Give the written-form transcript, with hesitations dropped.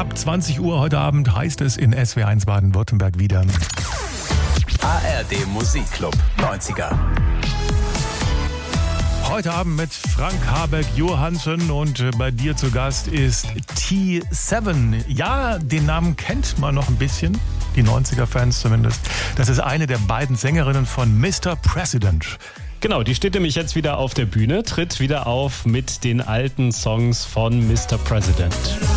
Ab 20 Uhr heute Abend heißt es in SW1 Baden-Württemberg wieder ARD Musikclub 90er. Heute Abend mit Frank Habeck Johansen und bei dir zu Gast ist T7. Ja, den Namen kennt man noch ein bisschen, die 90er-Fans zumindest. Das ist eine der beiden Sängerinnen von Mr. President. Genau, die steht nämlich jetzt wieder auf der Bühne, tritt wieder auf mit den alten Songs von Mr. President.